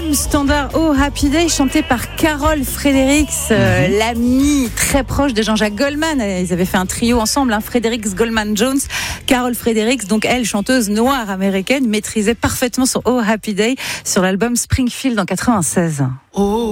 album standard Oh Happy Day, chanté par Carol Fredericks, l'amie très proche de Jean-Jacques Goldman. Ils avaient fait un trio ensemble, Fredericks, Goldman, Jones. Carol Fredericks, donc elle, chanteuse noire américaine, maîtrisait parfaitement son Oh Happy Day sur l'album Springfield en 96.